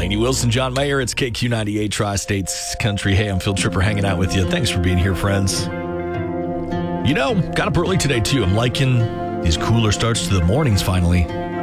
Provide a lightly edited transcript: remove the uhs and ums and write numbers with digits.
Lainey Wilson, John Mayer. It's KQ98 Tri-States Country. Hey, I'm Phil Tripper hanging out with you. Thanks for being here, friends. You know, got up early today, too. I'm liking these cooler starts to the mornings finally.